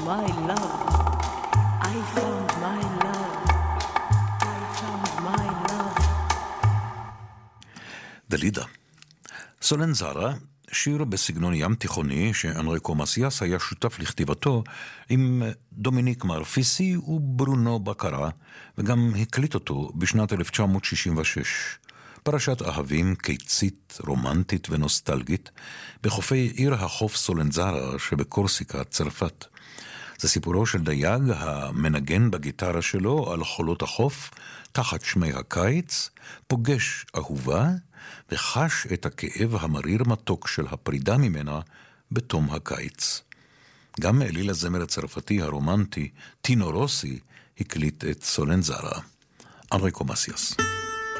my love. I found my love. I found my love. דלידה. סולנזרה, שיר בסגנון ים תיכוני שאנריקו מסיאס היה שותף לכתיבתו עם דומיניק מרפיסי וברונו בקרה, וגם הקליט אותו בשנת 1966. פרשת אהבים קיצית, רומנטית ונוסטלגית בחופי עיר החוף סולנזרה שבקורסיקה, צרפת. זה סיפורו של דייג המנגן בגיטרה שלו על חולות החוף תחת שמי הקיץ, פוגש אהובה וחש את הכאב המריר מתוק של הפרידה ממנה בתום הקיץ. גם אליל הזמר הצרפתי הרומנטי טינו רוסי הקליט את סולנזרה. אנריקו מסיאס.